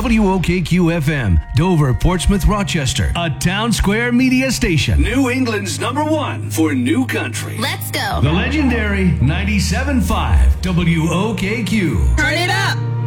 WOKQ-FM, Dover, Portsmouth, Rochester, a Town Square media station. New England's #1 for new country. Let's go. The legendary 97.5 WOKQ. Turn it up.